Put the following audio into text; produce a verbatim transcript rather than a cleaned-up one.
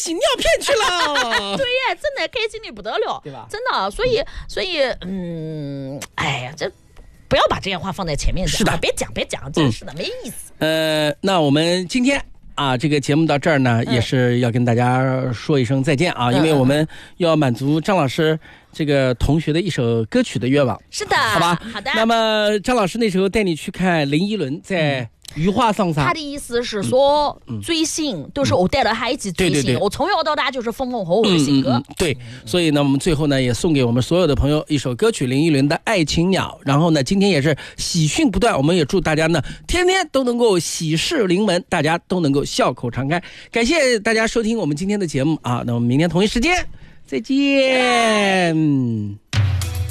洗尿片去了。 对呀，真的开心的不得了， 对吧？ 真的，所以所以嗯，哎呀，这不要把这些话放在前面讲， 是的， 别讲别讲，真是的、嗯、没意思。 呃，那我们今天啊，这个节目到这儿呢、嗯，也是要跟大家说一声再见啊，嗯、因为我们要满足张老师这个同学的一首歌曲的愿望。 是的， 好吧， 好的。 那么张老师那时候带你去看林依轮在。嗯余华桑桑， 他的意思是说，嗯、追星都是我带着孩子追星， 对对对， 我从小到大就是风风火火的性格。 嗯嗯嗯、对，所以呢，我们最后呢也送给我们所有的朋友一首歌曲，林依轮的《爱情鸟》。然后呢，今天也是喜讯不断，我们也祝大家呢天天都能够喜事临门，大家都能够笑口常开。感谢大家收听我们今天的节目啊，那我们明天同一时间再见。